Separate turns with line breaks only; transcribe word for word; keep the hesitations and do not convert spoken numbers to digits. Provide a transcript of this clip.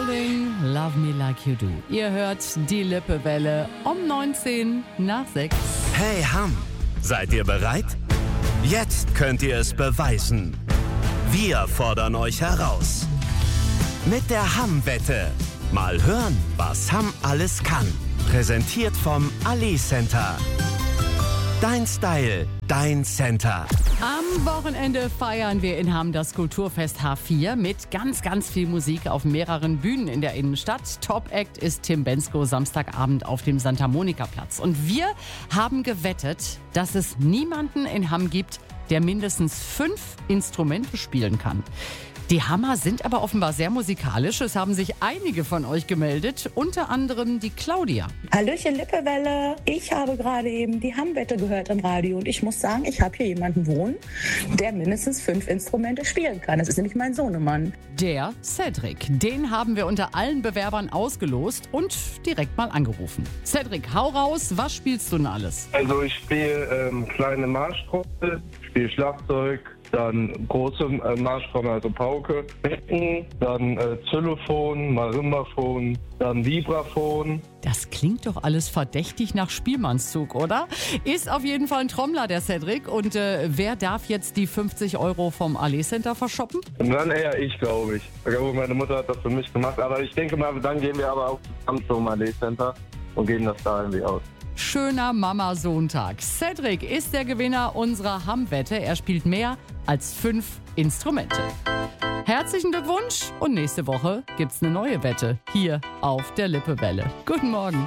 Darling, love me like you do. Ihr hört die Lippewelle um neunzehn nach sechs.
Hey Hamm, seid ihr bereit? Jetzt könnt ihr es beweisen. Wir fordern euch heraus. Mit der Hamm-Wette. Mal hören, was Hamm alles kann. Präsentiert vom Ali Center. Dein Style, dein Center.
Am Wochenende feiern wir in Hamm das Kulturfest H vier mit ganz, ganz viel Musik auf mehreren Bühnen in der Innenstadt. Top-Act ist Tim Bendzko Samstagabend auf dem Santa Monica Platz. Und wir haben gewettet, dass es niemanden in Hamm gibt, der mindestens fünf Instrumente spielen kann. Die Hammer sind aber offenbar sehr musikalisch. Es haben sich einige von euch gemeldet, unter anderem die Claudia.
Hallöchen Lippewelle, ich habe gerade eben die Hamm-Wette gehört im Radio und ich muss sagen, ich habe hier jemanden wohnen, der mindestens fünf Instrumente spielen kann. Das ist nämlich mein Sohnemann.
Der Cedric, den haben wir unter allen Bewerbern ausgelost und direkt mal angerufen. Cedric, hau raus, was spielst du denn alles?
Also ich spiele ähm, kleine Marschtrommel, spiele Schlagzeug, dann große äh, Marschtrommel, also Pauke, Becken, dann äh, Xylophon, Marimbaphon, dann Vibraphon.
Das klingt doch alles verdächtig nach Spielmannszug, oder? Ist auf jeden Fall ein Trommler, der Cedric. Und äh, wer darf jetzt die fünfzig Euro vom Ali Center verschoppen?
Und dann eher ich, glaube ich. Ich glaube, meine Mutter hat das für mich gemacht. Aber ich denke mal, dann gehen wir aber auch zusammen zum Ali Center und geben das da irgendwie aus.
Schöner Mama-Sohn-Tag. Cedric ist der Gewinner unserer Hamm-Wette. Er spielt mehr als fünf Instrumente. Herzlichen Glückwunsch und nächste Woche gibt's eine neue Wette hier auf der Lippewelle. Guten Morgen.